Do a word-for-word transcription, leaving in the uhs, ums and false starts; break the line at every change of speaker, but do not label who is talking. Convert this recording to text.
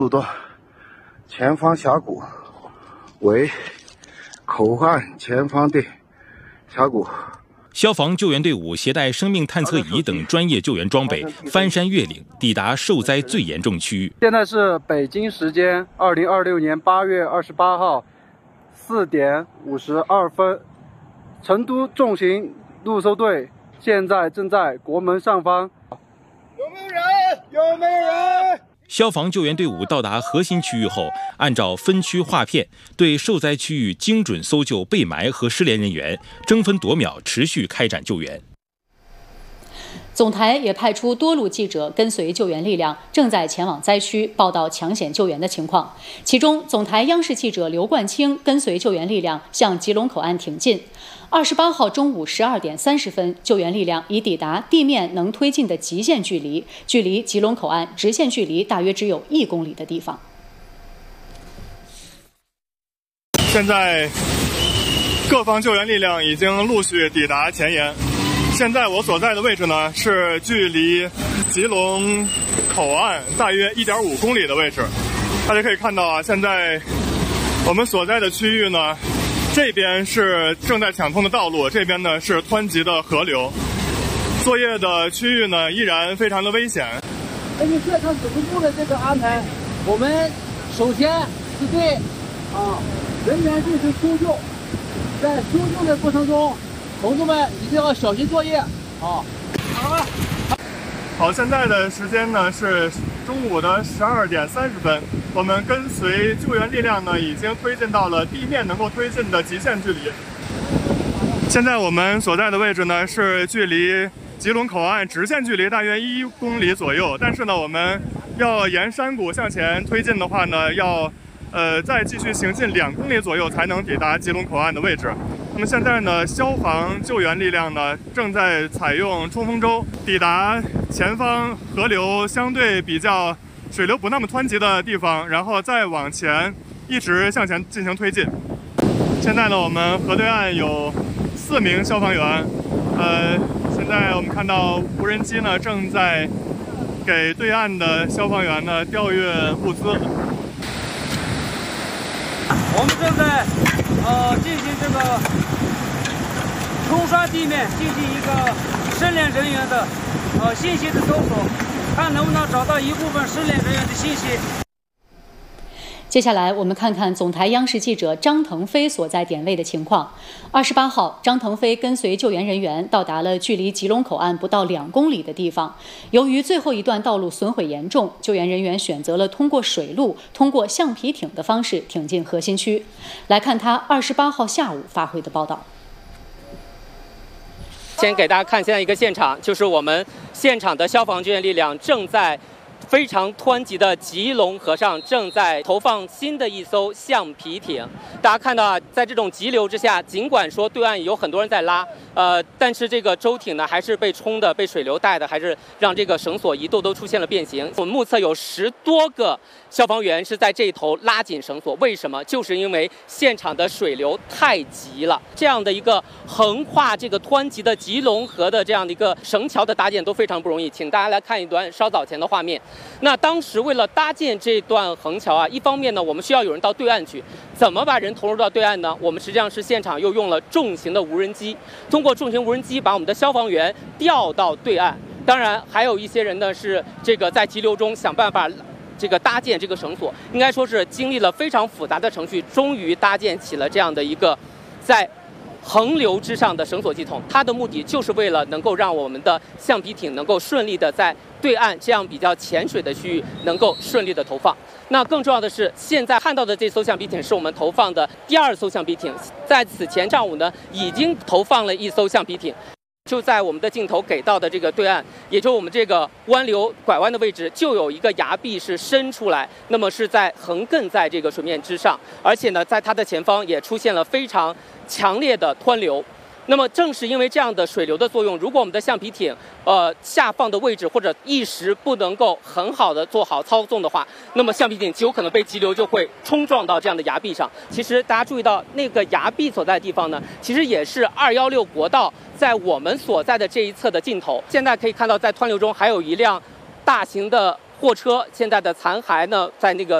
路段前方峡谷为口岸前方的峡谷。
消防救援队伍携带生命探测仪等专业救援装备，翻山越岭，抵达受灾最严重区域。
现在是北京时间二零二六年八月二十八号四点五十二分，成都重型路搜队现在正在国门上方。
有没有人？有没有人？
消防救援队伍到达核心区域后，按照分区划片，对受灾区域精准搜救被埋和失联人员，争分夺秒持续开展救援。
总台也派出多路记者跟随救援力量，正在前往灾区报道抢险救援的情况。其中，总台央视记者刘冠清跟随救援力量向吉隆口岸挺进。二十八号中午十二点三十分，救援力量已抵达地面能推进的极限距离，距离吉隆口岸直线距离大约只有一公里的地方。
现在，各方救援力量已经陆续抵达前沿。现在我所在的位置呢，是距离吉隆口岸大约 一点五公里的位置。大家可以看到啊，现在我们所在的区域呢，这边是正在抢通的道路，这边呢是湍急的河流。作业的区域呢依然非常的危险。
根据现场指挥部的这个安排，我们首先是对啊人员进行搜救，在搜救的过程中，同志们一定要小心作业啊！好了。
好，现在的时间呢是中午的十二点三十分，我们跟随救援力量呢已经推进到了地面能够推进的极限距离。现在我们所在的位置呢是距离吉隆口岸直线距离大约一公里左右，但是呢我们要沿山谷向前推进的话呢，要呃再继续行进两公里左右才能抵达吉隆口岸的位置。那么现在呢，消防救援力量呢正在采用冲锋舟抵达前方河流相对比较水流不那么湍急的地方，然后再往前一直向前进行推进。现在呢，我们河对岸有四名消防员，呃，现在我们看到无人机呢正在给对岸的消防员呢调运物资。
我们正在呃进行这个冲刷地面，进行一个失联人员的呃信息的搜索，看能不能找到一部分失联人员的信息。
接下来，我们看看总台央视记者张腾飞所在点位的情况。二十八号，张腾飞跟随救援人员到达了距离吉隆口岸不到两公里的地方。由于最后一段道路损毁严重，救援人员选择了通过水路、通过橡皮艇的方式挺进核心区。来看他二十八号下午发回的报道。
先给大家看现在一个现场，就是我们现场的消防救援力量正在非常湍急的吉隆河上正在投放新的一艘橡皮艇。大家看到啊，在这种急流之下，尽管说对岸有很多人在拉，呃，但是这个舟艇呢还是被冲的、被水流带的，还是让这个绳索一度都出现了变形。我们目测有十多个消防员是在这一头拉紧绳索，为什么？就是因为现场的水流太急了。这样的一个横跨这个湍急的吉隆河的这样的一个绳桥的搭建都非常不容易，请大家来看一段稍早前的画面。那当时为了搭建这段横桥啊，一方面呢，我们需要有人到对岸去，怎么把人投入到对岸呢？我们实际上是现场又用了重型的无人机，通过重型无人机把我们的消防员调到对岸。当然，还有一些人呢是这个在急流中想办法这个搭建这个绳索，应该说是经历了非常复杂的程序，终于搭建起了这样的一个在横流之上的绳索系统。它的目的就是为了能够让我们的橡皮艇能够顺利的在对岸这样比较浅水的区域能够顺利的投放。那更重要的是，现在看到的这艘橡皮艇是我们投放的第二艘橡皮艇，在此前上午呢已经投放了一艘橡皮艇。就在我们的镜头给到的这个对岸，也就是我们这个湾流拐弯的位置，就有一个崖壁是伸出来，那么是在横亘在这个水面之上，而且呢，在它的前方也出现了非常强烈的湍流。那么正是因为这样的水流的作用，如果我们的橡皮艇呃下放的位置或者一时不能够很好的做好操纵的话，那么橡皮艇极有可能被急流就会冲撞到这样的崖壁上。其实大家注意到那个崖壁所在的地方呢，其实也是二一六国道在我们所在的这一侧的尽头。现在可以看到，在湍流中还有一辆大型的货车现在的残骸呢，在那个